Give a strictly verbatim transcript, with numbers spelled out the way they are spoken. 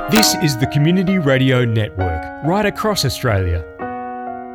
This is the Community Radio Network, right across Australia.